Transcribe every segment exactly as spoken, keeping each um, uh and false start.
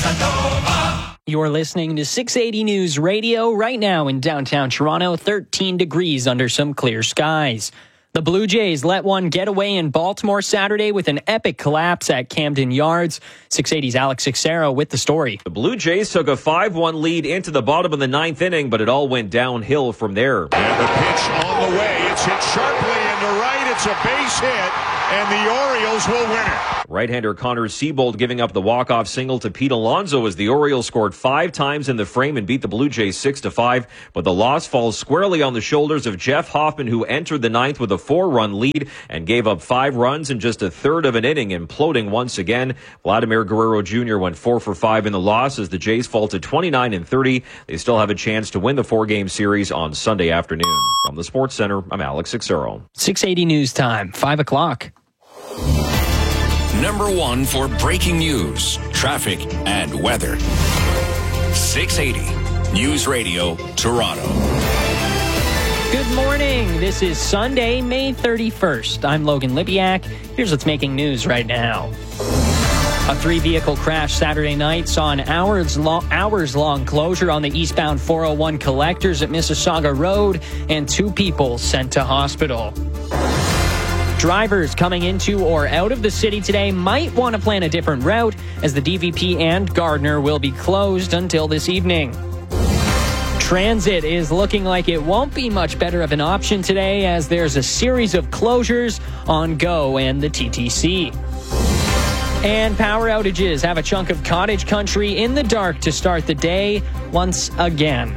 You're listening to six eighty News Radio right now in downtown Toronto, thirteen degrees under some clear skies. The Blue Jays let one get away in Baltimore Saturday with an epic collapse at Camden Yards. six eighty's Alex Cicero with the story. The Blue Jays took a five one lead into the bottom of the ninth inning, but it all went downhill from there. And the pitch on the way. It's hit sharply into right. It's a base hit, and the Orioles will win it. Right-hander Connor Siebold giving up the walk-off single to Pete Alonso as the Orioles scored five times in the frame and beat the Blue Jays six to five. But the loss falls squarely on the shoulders of Jeff Hoffman, who entered the ninth with a four-run lead and gave up five runs in just a third of an inning, imploding once again. Vladimir Guerrero Junior went four for five in the loss as the Jays fall to twenty-nine and thirty. They still have a chance to win the four-game series on Sunday afternoon. From the Sports Center, I'm Alex Cicero. six eighty News Time, five o'clock. Number one for breaking news, traffic, and weather. six eighty News Radio, Toronto. Good morning. This is Sunday, May thirty-first. I'm Logan Lipiak. Here's what's making news right now. A three-vehicle crash Saturday night saw an hours-long, hours-long closure on the eastbound four oh one collectors at Mississauga Road and two people sent to hospital. Drivers coming into or out of the city today might want to plan a different route as the D V P and Gardiner will be closed until this evening. Transit is looking like it won't be much better of an option today as there's a series of closures on GO and the T T C. And power outages have a chunk of cottage country in the dark to start the day once again.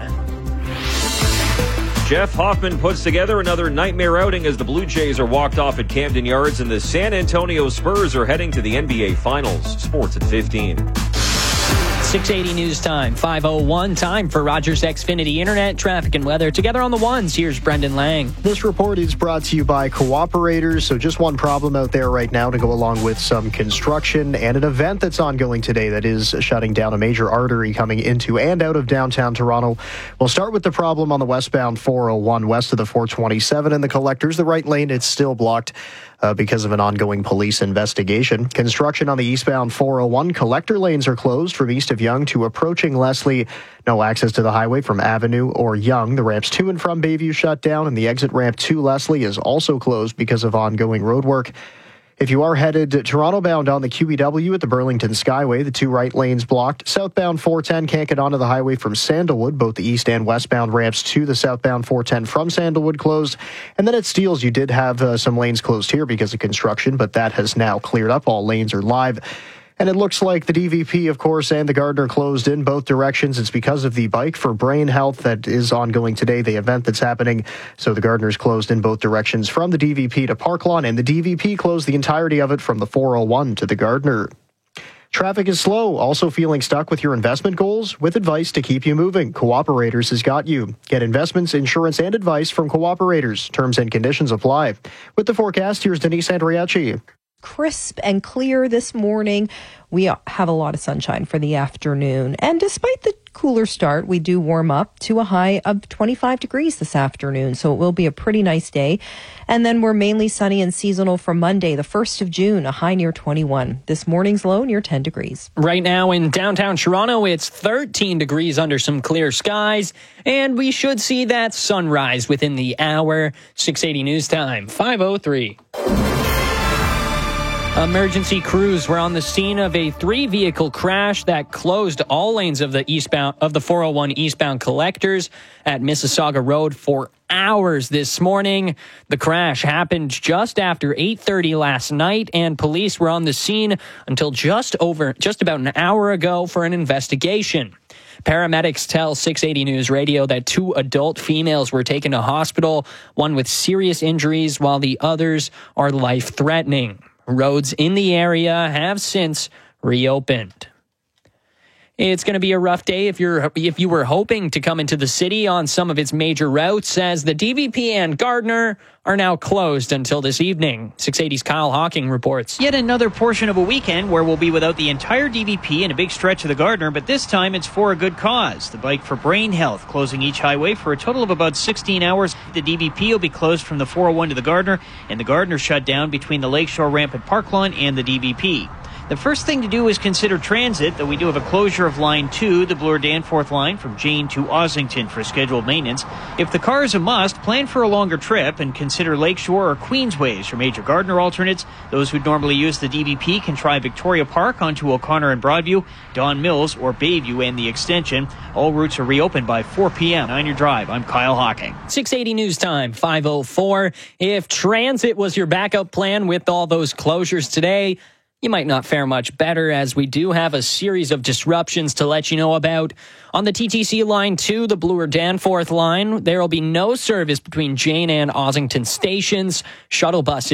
Jeff Hoffman puts together another nightmare outing as the Blue Jays are walked off at Camden Yards and the San Antonio Spurs are heading to the N B A Finals. Sports at fifteen. six eighty News Time, five oh one. Time for Rogers Xfinity Internet, traffic and weather. Together on the ones, here's Brendan Lang. This report is brought to you by Cooperators. So just one problem out there right now to go along with some construction and an event that's ongoing today that is shutting down a major artery coming into and out of downtown Toronto. We'll start with the problem on the westbound four oh one west of the four twenty-seven and the collectors. The right lane, it's still blocked Uh, because of an ongoing police investigation. Construction on the eastbound four oh one collector lanes are closed from east of Yonge to approaching Leslie. No access to the highway from Avenue or Yonge. The ramps to and from Bayview shut down, and the exit ramp to Leslie is also closed because of ongoing road work. If you are headed to Toronto bound on the Q E W at the Burlington Skyway, the two right lanes blocked. Southbound four ten can't get onto the highway from Sandalwood. Both the east and westbound ramps to the southbound four ten from Sandalwood closed. And then at Steeles, you did have uh, some lanes closed here because of construction, but that has now cleared up. All lanes are live. And it looks like the D V P, of course, and the Gardiner closed in both directions. It's because of the Bike for Brain Health that is ongoing today, the event that's happening. So the Gardiner's closed in both directions from the D V P to Parklawn, and the D V P closed the entirety of it from the four oh one to the Gardiner. Traffic is slow. Also feeling stuck with your investment goals? With advice to keep you moving, Cooperators has got you. Get investments, insurance, and advice from Cooperators. Terms and conditions apply. With the forecast, here's Denise Andriachi. Crisp and clear this morning. We have a lot of sunshine for the afternoon. And despite the cooler start, we do warm up to a high of twenty-five degrees this afternoon. So it will be a pretty nice day. And then we're mainly sunny and seasonal for Monday, the first of June, a high near twenty-one. This morning's low near ten degrees. Right now in downtown Toronto, it's thirteen degrees under some clear skies. And we should see that sunrise within the hour. six eighty News Time, five oh three. Emergency crews were on the scene of a three-vehicle crash that closed all lanes of the eastbound of the four oh one eastbound collectors at Mississauga Road for hours this morning. The crash happened just after eight thirty last night, and police were on the scene until just over just about an hour ago for an investigation. Paramedics tell six eighty News Radio that two adult females were taken to hospital, one with serious injuries while the others are life-threatening. Roads in the area have since reopened. It's going to be a rough day if you're if you were hoping to come into the city on some of its major routes, as the D V P and Gardiner are now closed until this evening. six eighty's Kyle Hawking reports. Yet another portion of a weekend where we'll be without the entire D V P and a big stretch of the Gardiner, but this time it's for a good cause. The Bike for Brain Health closing each highway for a total of about sixteen hours. The D V P will be closed from the four oh one to the Gardiner, and the Gardiner shut down between the Lakeshore ramp at Parklawn and the D V P. The first thing to do is consider transit, though we do have a closure of Line two, the Bloor-Danforth line from Jane to Ossington for scheduled maintenance. If the car is a must, plan for a longer trip and consider Lakeshore or Queensways for major Gardner alternates. Those who normally use the D B P can try Victoria Park onto O'Connor and Broadview, Don Mills or Bayview and the extension. All routes are reopened by four p.m. On your drive, I'm Kyle Hawking. six eighty news time, five oh four. If transit was your backup plan with all those closures today, you might not fare much better, as we do have a series of disruptions to let you know about. On the T T C Line two, the Bloor-Danforth line, there will be no service between Jane and Ossington stations. Shuttle buses